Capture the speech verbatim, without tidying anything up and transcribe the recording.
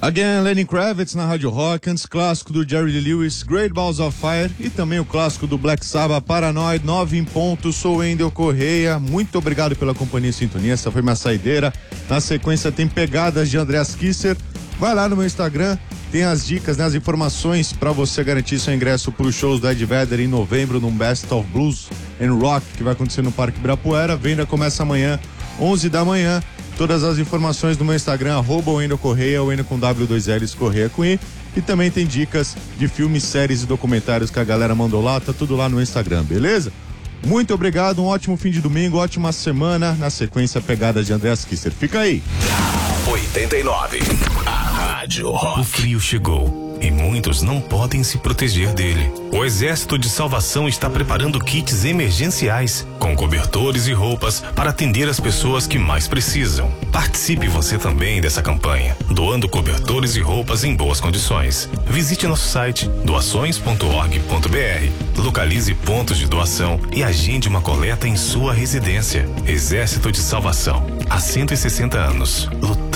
Again, Lenny Kravitz na Rádio Rock, antes clássico do Jerry Lee Lewis, Great Balls of Fire, e também o clássico do Black Sabbath, Paranoid, nove em ponto. Sou Wendel Correia, muito obrigado pela companhia e sintonia, essa foi minha saideira. Na sequência tem Pegadas de Andreas Kisser. Vai lá no meu Instagram, tem as dicas, né, as informações para você garantir seu ingresso para os shows do Ed Vedder em novembro, num Best of Blues and Rock que vai acontecer no Parque Ibirapuera. Venda começa amanhã, onze da manhã. Todas as informações no meu Instagram, arroba Wendel Correia, Wendel com W, dois L's, Correia com I. E também tem dicas de filmes, séries e documentários que a galera mandou lá, tá tudo lá no Instagram, beleza? Muito obrigado, um ótimo fim de domingo, ótima semana. Na sequência, Pegadas de Andreas Kisser. Fica aí. oitenta e nove, a Rádio Rock. O frio chegou e muitos não podem se proteger dele. O Exército de Salvação está preparando kits emergenciais com cobertores e roupas para atender as pessoas que mais precisam. Participe você também dessa campanha, doando cobertores e roupas em boas condições. Visite nosso site doações ponto org ponto br, localize pontos de doação e agende uma coleta em sua residência. Exército de Salvação, há cento e sessenta anos, lutando